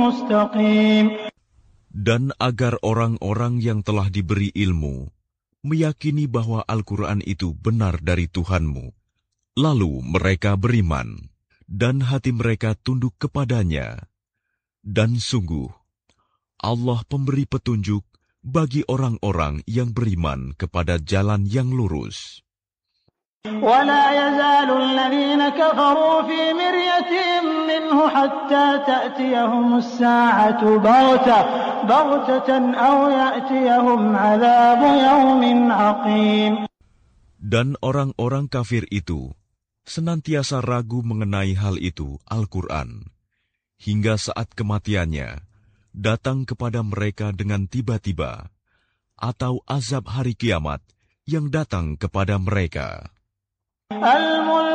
مستقيم. Dan agar orang-orang yang telah diberi ilmu meyakini bahwa Al-Quran itu benar dari Tuhanmu. Lalu mereka beriman, dan hati mereka tunduk kepadanya. Dan sungguh, Allah pemberi petunjuk bagi orang-orang yang beriman kepada jalan yang lurus. ولا يزال الذين كفروا في مرية منه حتى تأتيهم الساعة بغتة أو يأتيهم عذاب يوم عقيم. Dan orang-orang kafir itu senantiasa ragu mengenai hal itu, Al-Quran, hingga saat kematiannya datang kepada mereka dengan tiba-tiba, atau azab hari kiamat yang datang kepada mereka.